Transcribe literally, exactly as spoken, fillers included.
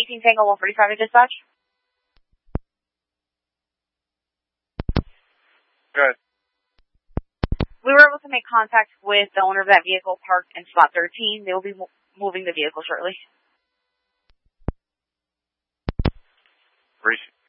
eighteen Tango one forty-five to dispatch. Good. We were able to make contact with the owner of that vehicle parked in spot thirteen. They will be mo- moving the vehicle shortly. Appreciate